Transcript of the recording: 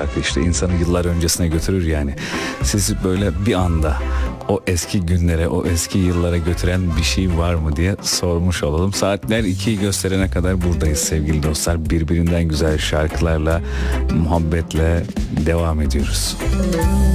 şarkı, işte insanı yıllar öncesine götürür yani. Siz böyle bir anda o eski günlere, o eski yıllara götüren bir şey var mı diye sormuş olalım. Saatler 2'yi gösterene kadar buradayız sevgili dostlar. Birbirinden güzel şarkılarla, muhabbetle devam ediyoruz.